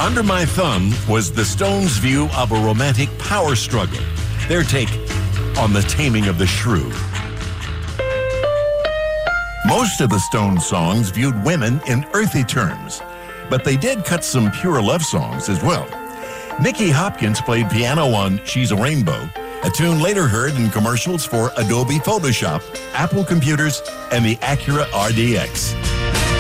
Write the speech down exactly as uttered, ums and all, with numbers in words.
Under My Thumb was the Stones' view of a romantic power struggle, their take on the taming of the shrew. Most of the Stones songs viewed women in earthy terms, but they did cut some pure love songs as well. Nicky Hopkins played piano on She's a Rainbow, a tune later heard in commercials for Adobe Photoshop, Apple computers, and the Acura R D X.